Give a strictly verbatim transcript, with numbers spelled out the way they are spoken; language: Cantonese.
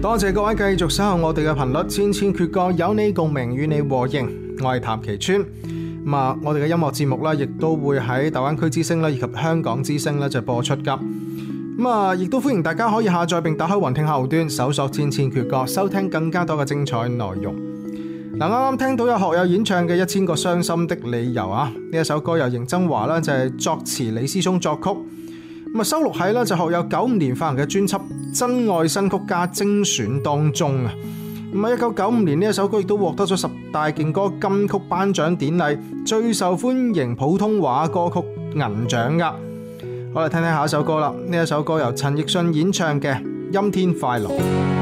多謝各位繼續守候我哋嘅頻率，千千闕歌有你共鳴，與你和應。我係譚其川。咁啊，我哋嘅音樂節目咧，亦都會喺大灣區之聲咧，以及香港之聲咧就播出噶。咁啊，亦都歡迎大家可以下載並打開雲聽客戶端，搜索千千闕歌，收聽更加多嘅精彩內容。嗱，啱啱聽到有學友演唱嘅《一千個傷心的理由》啊，呢一首歌由邢真華咧就係作詞，李思聰作曲。咁啊，收錄喺咧就學友九五年發行嘅專輯《真愛新曲加精選》當中啊。咁啊，一九九五年呢一首歌亦都獲得咗十大勁歌金曲頒獎典禮最受歡迎普通話歌曲銀獎噶。我哋聽聽下一首歌啦，呢一首歌由陳奕迅演唱嘅《陰天快樂》。